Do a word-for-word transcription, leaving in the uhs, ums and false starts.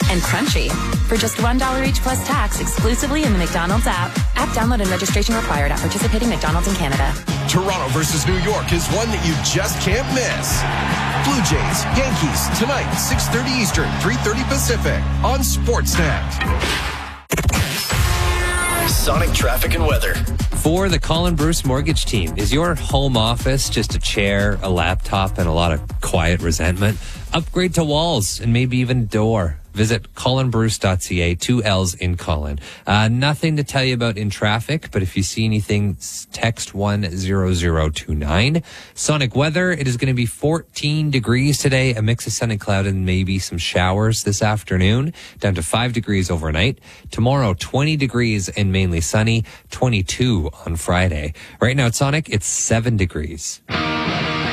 and crunchy. For just one dollar each plus tax exclusively in the McDonald's app. App download and registration required at participating McDonald's in Canada. Toronto versus New York is one that you just can't miss. Blue Jays, Yankees, tonight, six thirty Eastern, three thirty Pacific on Sportsnet. Sonic traffic and weather. For the Colin Bruce mortgage team, is your home office just a chair, a laptop, and a lot of quiet resentment? Upgrade to walls and maybe even a door. Visit colin bruce dot c a, two L's in Colin. Uh, nothing to tell you about in traffic, but if you see anything, text one zero zero two nine. Sonic weather, it is going to be fourteen degrees today, a mix of sun and cloud and maybe some showers this afternoon, down to five degrees overnight. Tomorrow, twenty degrees and mainly sunny, twenty-two on Friday. Right now at Sonic, it's seven degrees.